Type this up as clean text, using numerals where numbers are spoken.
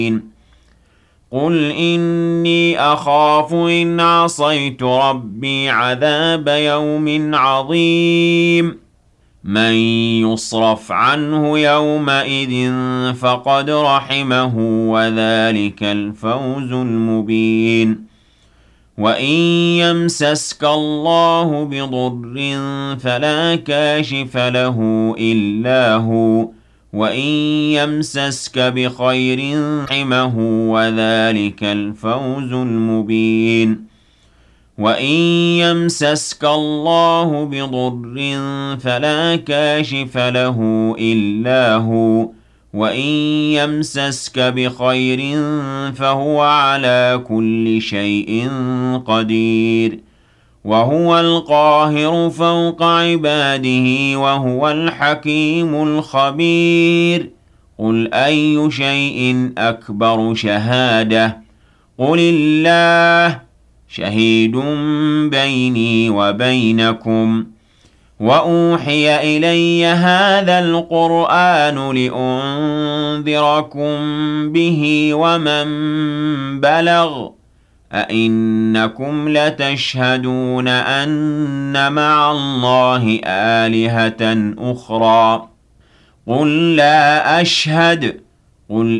قل إني أخاف إن عصيت ربي عذاب يوم عظيم من يصرف عنه يومئذ فقد رحمه وذلك الفوز المبين وإن يمسسك الله بضر فلا كاشف له إلا هو وإن يمسسك بخير رحمه وذلك الفوز المبين وإن يمسسك الله بضر فلا كاشف له إلا هو وإن يمسسك بخير فهو على كل شيء قدير وهو القاهر فوق عباده وهو الحكيم الخبير قل أي شيء أكبر شهادة قل الله شهيد بيني وبينكم وأوحي إلي هذا القرآن لأنذركم به ومن بلغ أئنكم لتشهدون أن مع الله آلهة أخرى قل لا أشهد قل